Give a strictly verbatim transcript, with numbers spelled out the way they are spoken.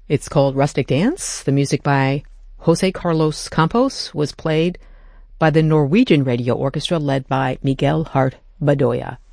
It's called Rustic Dance. The music by Jose Carlos Campos was played by the Norwegian Radio Orchestra led by Miguel Hart Bedoya.